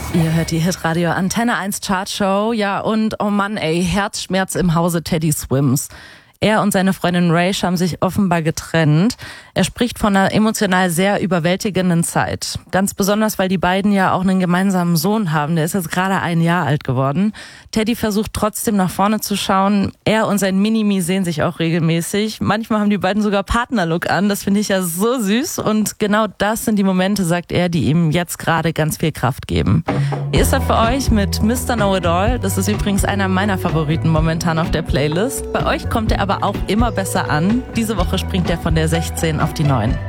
Ihr hört die Hitradio Antenne 1 Chartshow. Ja, und oh Mann, ey, Herzschmerz im Hause Teddy Swims. Er und seine Freundin Raish haben sich offenbar getrennt. Er spricht von einer emotional sehr überwältigenden Zeit. Ganz besonders, weil die beiden ja auch einen gemeinsamen Sohn haben. Der ist jetzt gerade 1 Jahr alt geworden. Teddy versucht trotzdem nach vorne zu schauen. Er und sein Minimi sehen sich auch regelmäßig. Manchmal haben die beiden sogar Partnerlook an. Das finde ich ja so süß. Und genau das sind die Momente, sagt er, die ihm jetzt gerade ganz viel Kraft geben. Hier ist er für euch mit Mr. Know-It-All. Das ist übrigens einer meiner Favoriten momentan auf der Playlist. Bei euch kommt er aber auch immer besser an. Diese Woche springt er von der 16 auf die 9.